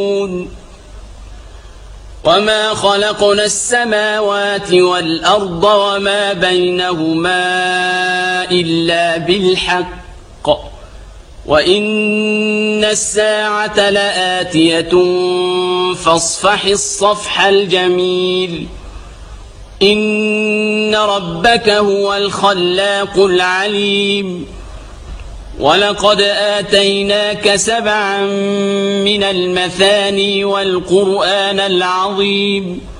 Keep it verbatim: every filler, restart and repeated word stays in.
وما خلقنا السماوات والأرض وما بينهما إلا بالحق وإن الساعة لآتية فاصفح الصفح الجميل إن ربك هو الخلاق العليم ولقد آتيناك سبعا من المثاني والقرآن العظيم